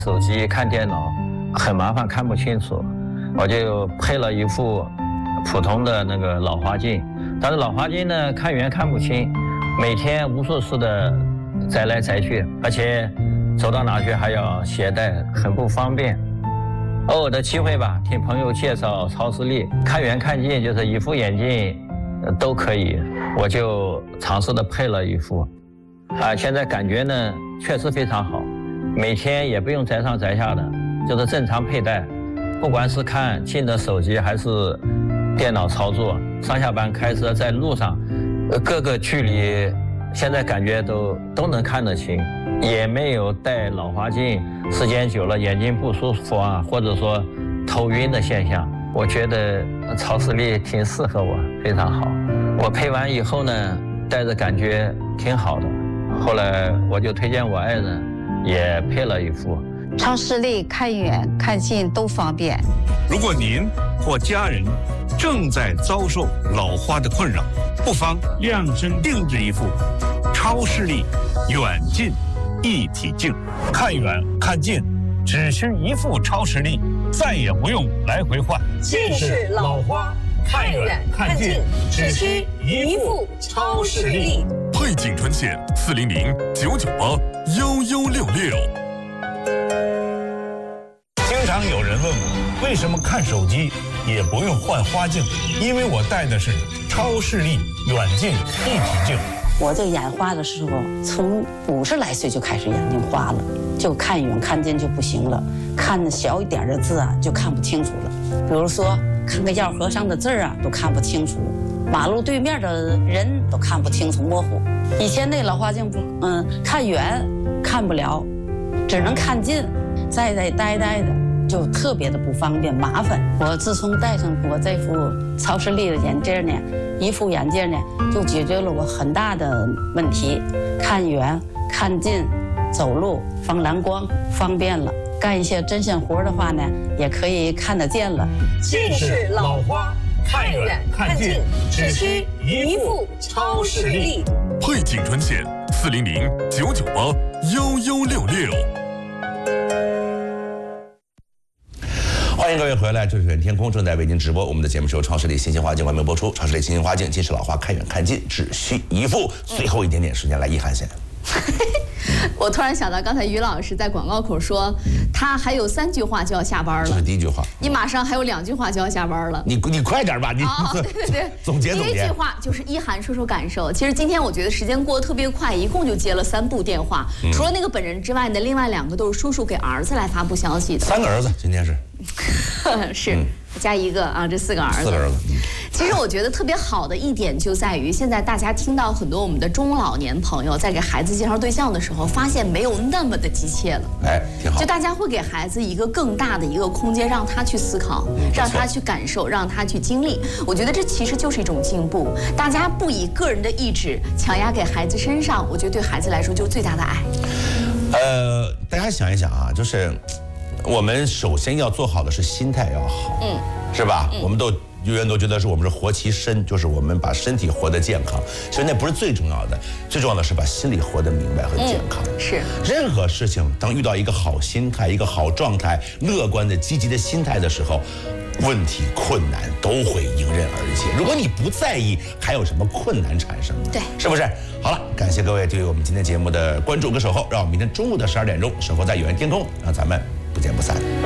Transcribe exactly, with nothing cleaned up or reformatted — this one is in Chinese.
手机看电脑很麻烦，看不清楚，我就配了一副普通的那个老花镜。但是老花镜呢，看远看不清，每天无数次的摘来摘去，而且走到哪去还要携带，很不方便。偶尔的机会吧，听朋友介绍超视力看远看近，就是一副眼镜都可以，我就尝试的配了一副。啊，现在感觉呢确实非常好。每天也不用摘上摘下的，就是正常佩戴，不管是看近的手机还是电脑操作，上下班开车在路上，各个距离现在感觉都都能看得清，也没有戴老花镜时间久了眼睛不舒服啊，或者说头晕的现象。我觉得超视力挺适合我，非常好。我配完以后呢，戴着感觉挺好的，后来我就推荐我爱人也配了一副。 超视力看远看近都方便。 如果您或家人正在遭受老花的困扰，不妨量身定制一副超视力远近一体镜，看远看近只需一副超视力，再也不用来回换。 近视老花看远看近只需一副超视力。 配景专线四零零九九八幺幺六六。 经常有人问我，为什么看手机也不用换花镜？因为我戴的是超视力远近一体镜。 我这眼花的时候，从五十来岁就开始眼睛花了，就看远看近就不行了，看小一点的字啊就看不清楚了。比如说看个药盒上的字啊都看不清楚，马路对面的人都看不清楚，模糊。以前那老花镜不，嗯，看远看不了，只能看近，再再呆呆的，就特别的不方便麻烦。我自从戴上我这副超视力的眼镜呢，一副眼镜呢，就解决了我很大的问题，看远看近，走路防蓝光方便了，干一些针线活的话呢，也可以看得见了。 近视老花看远看近只需一副超视力。 配景专线四零零九九八幺幺六六。 欢迎各位回来，这是远天空正在为您直播。我们的节目是由超视力新型花镜冠名播出。超视力新型花镜，近视老花看远看近只需一副。最后一点点时间来，一涵先。 我突然想到，刚才于老师在广告口说，他还有三句话就要下班了。 这是第一句话。 你马上还有两句话就要下班了。 你你快点吧，你、 哦、对对对， 总结总结。 第一句话就是一涵说说感受。其实今天我觉得时间过得特别快，一共就接了三部电话，嗯、除了那个本人之外呢，另外两个都是叔叔给儿子来发布消息的。 三个儿子，今天是。 是。嗯加一个啊，这四个儿子。 四个儿子。 其实我觉得特别好的一点就在于，现在大家听到很多我们的中老年朋友在给孩子介绍对象的时候，发现没有那么的急切了。 哎，挺好。 就大家会给孩子一个更大的一个空间，让他去思考，嗯、让他去感受，让他去经历。我觉得这其实就是一种进步。大家不以个人的意志强压给孩子身上，我觉得对孩子来说就是最大的爱。 呃，大家想一想啊，就是。我们首先要做好的是心态要好，嗯，是吧？嗯、我们都永远都觉得是我们是活其身，就是我们把身体活得健康。其实那不是最重要的，最重要的是把心里活得明白和健康。 嗯、是， 任何事情当遇到一个好心态、一个好状态、乐观的、积极的心态的时候，问题、困难都会迎刃而解。如果你不在意，还有什么困难产生？ 对， 是不是？好了，感谢各位对我们今天节目的关注跟守候，让我们明天中午的十二点钟，生活在有缘天空，让咱们不见不散。